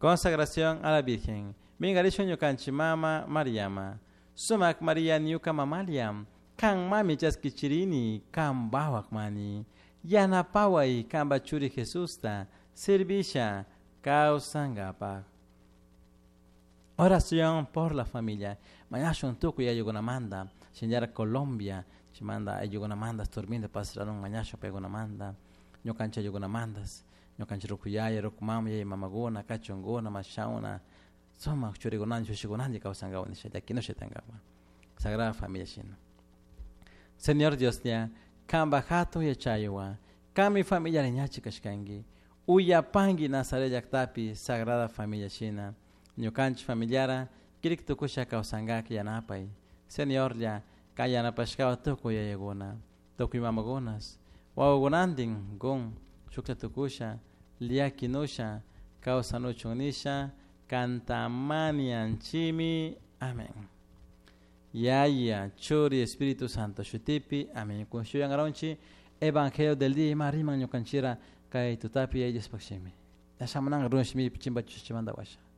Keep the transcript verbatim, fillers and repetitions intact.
Consagración a la Virgen. Mingarisho ñukanchi mama Mariama. Sumak María ñuka mamaliam. Kan mami chaskichirini, kan bawak mani. Yana pawai kan bachuri Jesusta. Servisha kausangapa. Oración por la familia. Mañana un tuco ya llegó una manda. Señora Colombia. Se manda a llegó una manda. Turminda pasarán mañana pegó una manda. Yo cancha llegó una mandas. Yo cancha rokuyaya rokumam ya mamagona kachongona mashauna. Soma churigonan chushigonan ya kausangawa ni shaya aquí no se tengaba. Sagrada familia china. Señor Dios ya kamba jato ya chayowa. Kami familia leñachi kashkangi. Uyapangi Nazaret yaktapi Sagrada Familia China. Ñukanchi familiara kirik tukusha kausangaki yanapai. Señor ya kaya napashkawa tuku ya yegona. Tuku mamagonas. Wawagonandin gon shukta tukusha liya kinusha kausanuchunisha kantamani anchimi. Amén. Yaya chori Espíritu Santo shutipi. Amén. Kunshuyan aronchi Evangelio del día mariman ñukanchira kay tutapi ellos pakshimi. Yashamanang runshmi pichimba chushimanda washa.